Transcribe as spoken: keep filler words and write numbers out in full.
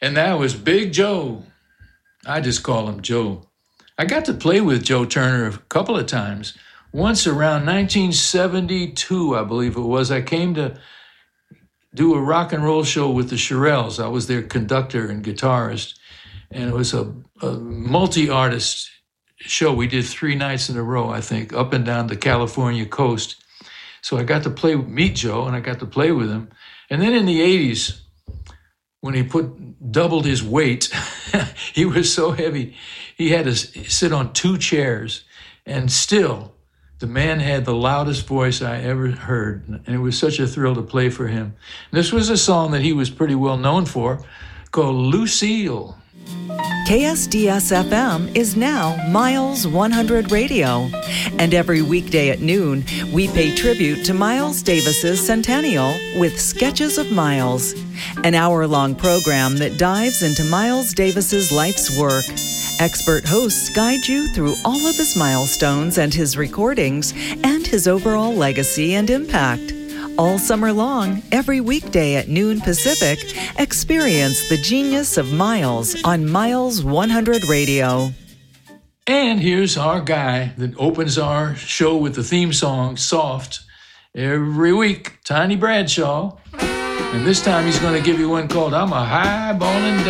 And that was Big Joe. I just call him Joe. I got to play with Joe Turner a couple of times. Once around nineteen seventy-two, I believe it was, I came to do a rock and roll show with the Shirelles. I was their conductor and guitarist. And it was a, a multi-artist show. We did three nights in a row, I think, up and down the California coast. So I got to play, meet Joe, and I got to play with him. And then in the eighties, when he put doubled his weight, he was so heavy, he had to sit on two chairs. And still, the man had the loudest voice I ever heard. And it was such a thrill to play for him. This was a song that he was pretty well known for, called Lucille. K S D S F M is now Miles one hundred Radio. And every weekday at noon, we pay tribute to Miles Davis's centennial with Sketches of Miles, an hour-long program that dives into Miles Davis's life's work. Expert hosts guide you through all of his milestones and his recordings and his overall legacy and impact. All summer long, every weekday at noon Pacific, experience the genius of Miles on Miles one hundred Radio. And here's our guy that opens our show with the theme song, Soft, every week, Tiny Bradshaw. And this time he's going to give you one called I'm a Highballin' Daddy.